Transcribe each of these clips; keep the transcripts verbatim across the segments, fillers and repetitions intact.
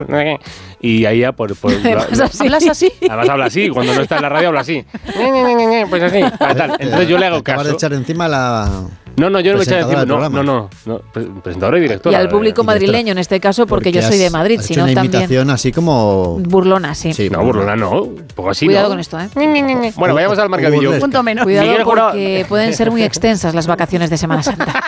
Y ahí ya por... por ¿Hablas así? ¿Hablas así? Además habla así, cuando no está en la radio habla así. Pues así, tal. Entonces yo le hago caso. Acabas de echar encima la... No, no, yo no me eché encima. No, programa. no, no, no. Presentadora y directora. Y al público madrileño en este caso, porque, porque yo soy de Madrid, has sino hecho una también... imitación así como... Burlona, sí. sí no, burlona no. Un poco así, Cuidado ¿no? con esto, ¿eh? Bueno, vayamos al marcadillo. Punto menos. Cuidado porque pueden ser muy extensas las vacaciones de Semana Santa.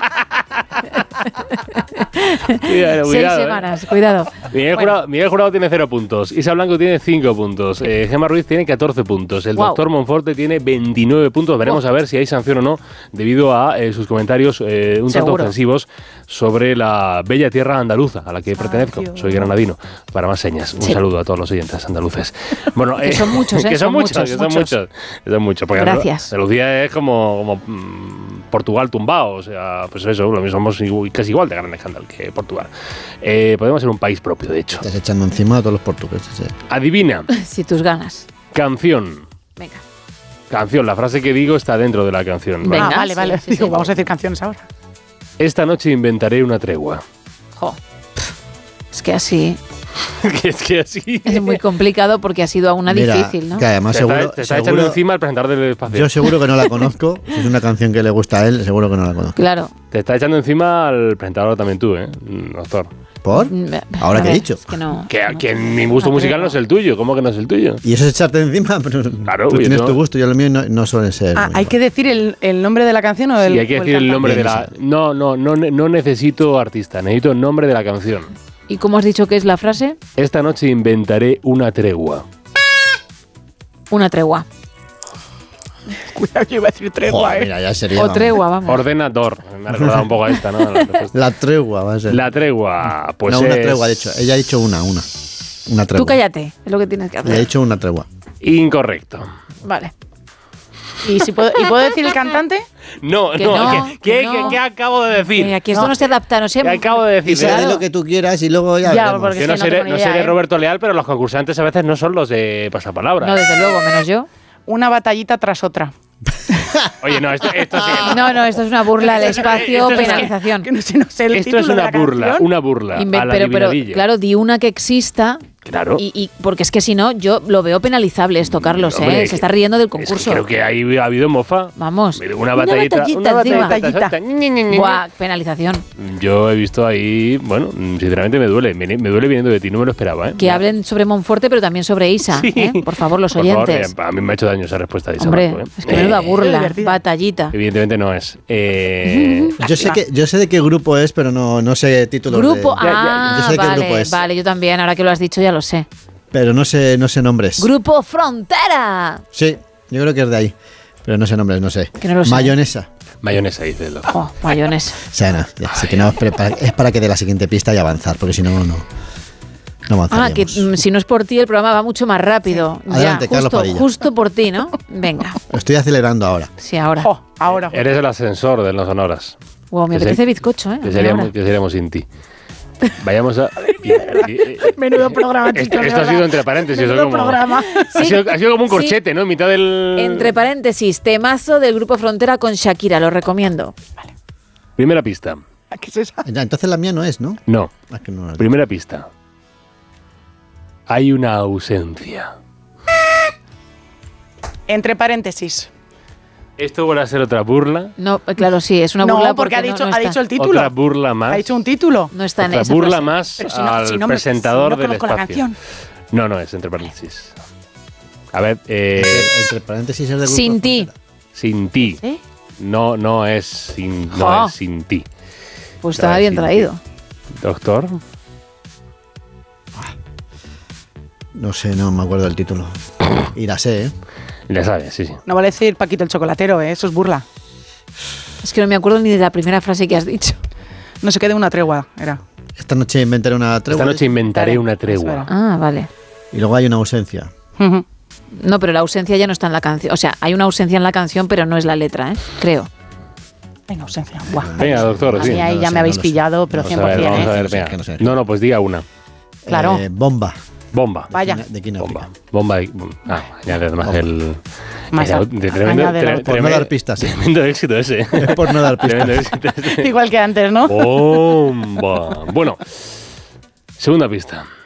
Cuidado, Seis cuidado, semanas, eh. cuidado. Miguel, Bueno. Jurado, Miguel Jurado tiene cero puntos. Isa Blanco tiene cinco puntos. Eh, Gemma Ruiz tiene catorce puntos. El Wow. doctor Monforte tiene veintinueve puntos. Veremos Wow. a ver si hay sanción o no debido a eh, sus comentarios eh, un tanto Seguro. ofensivos sobre la bella tierra andaluza a la que pertenezco. Dios. Soy granadino. Para más señas, un Sí. saludo a todos los oyentes andaluces. Bueno, Que son muchos, ¿eh? que son, Son muchos, muchos, que son muchos. muchos. Que son muchos. Porque Gracias. Andalucía es como, como mm, Portugal tumbado. O sea, pues eso, lo mismo somos igual- casi igual de grande escándalo que Portugal. Eh, podemos ser un país propio, de hecho. Estás echando encima a todos los portugueses. ¿eh? Adivina, Si tus ganas. canción. Venga. Canción, la frase que digo está dentro de la canción. Venga. Ah, vale, vale. sí, sí, Digo, sí. vamos a decir canciones ahora. Esta noche inventaré una tregua. Jo. Es que así que es que así... es muy complicado porque ha sido una Mira, difícil, ¿no? que además Te seguro, está, te está seguro- echando encima el presentador del espacio. yo seguro que no la conozco. Si es una canción que le gusta a él, seguro que no la conozco. Claro. Te está echando encima al presentador también tú, ¿eh, doctor? ¿Por? Mm, ¿Ahora a qué he ver, dicho? Es que no. Que, no. que mi gusto Una musical tregua. no es el tuyo. ¿Cómo que no es el tuyo? Y eso es echarte encima, pero Claro, tú yo tienes no- tu gusto, yo lo mío no, no suele ser. Ah, muy ¿hay bueno. que decir el, el nombre de la canción o el Sí, hay que o decir el cantante? nombre de la... Bien, No, no, no, ne- no necesito artista. Necesito el nombre de la canción. ¿Y cómo has dicho que es la frase? Esta noche inventaré una tregua. Una tregua. Cuidado, yo iba a decir tregua, Joder, ¿eh? mira, ya sería O tregua, vamos. Ordenador. Me ha recordado un poco a esta, ¿no? La respuesta. la tregua, va a ser. La tregua, pues no, una es tregua, de hecho. Ella ha dicho una, una. Una tregua. Tú cállate, es lo que tienes que Le ha hacer. dicho una tregua. incorrecto. Vale. ¿Y, si puedo, ¿Y puedo decir el cantante? No, Que no, no, ¿qué, qué, que no. qué- qué acabo de decir? Eh, aquí esto no, No. se adapta, no sé. ¿Qué acabo de Y decir? será Claro. de lo que tú quieras y luego ya, Ya, veremos. porque Yo sí, no no seré, tengo ni no idea, seré ¿eh? Roberto Leal, pero los concursantes a veces no son los de pasapalabra. No, desde luego, menos yo. Una batallita tras otra. Oye, no, esto, esto sí. No, no, esto es una burla al espacio, Esto es- penalización. Que no sé, no sé el Esto título es de una la burla, canción. una burla. Inve- a la pero, pero, adivinadilla. claro, di una que exista. Claro. Y, y- porque es que si no, yo lo veo penalizable esto, Carlos, ¿eh? Hombre, Se está riendo del es que concurso. creo que ahí ha habido mofa. Vamos. Una Una batallita. batallita Una encima. batallita. Batallita. Ñe, Ñe, Ñe. Buah, penalización. Yo he visto ahí, bueno, sinceramente me duele. Me, me duele viniendo de ti, no me lo esperaba, ¿eh? Que hablen sobre Monforte, pero también sobre Isa. Sí. ¿eh? Por favor, los Por favor, oyentes. eh, a mí me ha hecho daño esa respuesta de Isa Hombre, Blanco, ¿eh? es que menuda Eh, burla, divertida. batallita. Evidentemente no es. Eh, Yo sé, que, yo sé de qué grupo es, pero no, no sé títulos Grupo, de... ah, Yo sé de qué vale, grupo es. vale, yo también, ahora que lo has dicho ya lo sé. Pero no sé, no sé nombres. Grupo Frontera. Sí, yo creo que es de ahí. Pero no sé nombres, no sé. Que no lo sé. Mayonesa. mayonesa, dice el doctor. Oh, mayonesa. O sea, no, ya, así que no, es para, es para que dé la siguiente pista y avanzar, porque si no, no, no avanzaríamos. Ah, que mm, si no es por ti el programa va mucho más rápido. Ya, Adelante, Carlos justo, Padilla. justo por ti, ¿no? Venga, Lo estoy acelerando ahora. sí, ahora. Jo, ahora. Eres el ascensor de las sonoras. Wow, me que apetece se- bizcocho, ¿eh? Que A ver seríamos, ahora. que seríamos sin ti. Vayamos a... y- y- y- Menudo programa, Esto, chicos. esto de ha sido verdad. entre paréntesis. Menudo ¿o cómo? programa. Ha, Sí, sido, ha sido como un sí. corchete, ¿no? En mitad del... Entre paréntesis, temazo del Grupo Frontera con Shakira, lo recomiendo. Primera pista. ¿Qué es esa? Ya, entonces la mía no es, ¿no? No. Ah, que no, no. Primera pista. Hay una ausencia. Entre paréntesis. Esto vuelve a ser otra burla. No, eh, claro, sí, es una No, burla porque ha no- dicho, no ha está. dicho el título. Otra burla más. Ha dicho un título. No está en otra esa burla frase. más Pero si no- al si no me- presentador si no del conozco la espacio. canción. No, no, es entre paréntesis. A ver, eh, Entre, entre paréntesis es de grupo Sin ti. Frontera. sin ti. ¿Sí? No, no es sin, no Jo. es sin ti. Pues estaba bien sin ti. traído. Doctor, No sé, no me acuerdo del título. Y la sé, ¿eh? ya sabes, sí, sí. No vale decir Paquito el chocolatero, ¿eh? Eso es burla. Es que no me acuerdo ni de la primera frase que has dicho. No se quede una tregua, era. Esta noche inventaré una tregua. Esta noche inventaré Vale, una eso tregua. era. Ah, vale. Y luego hay una ausencia. Ujú. No, pero la ausencia ya no está en la canción. O sea, hay una ausencia en la canción, pero no es la letra, ¿eh? Creo. Venga, ausencia. Buah. Venga, doctor, A sí. mí ahí no lo ya sé, me habéis no lo sé. pillado, pero Vamos a ver, cien por ciento, vamos a ¿eh? ver, no sé, venga. que no sé. No, no, pues diga una. Claro. Eh, bomba. Bomba. Vaya. De aquí en Bomba. África. Bomba. de- Ah, añade además Bomba. el... Más el- a- de tremendo, añade el tre- autor. Por no tremendo- dar pistas, sí. Tremendo éxito ese. Por no dar pistas. Tremendo éxito ese. Igual que antes, ¿no? Bomba. Bueno, segunda pista.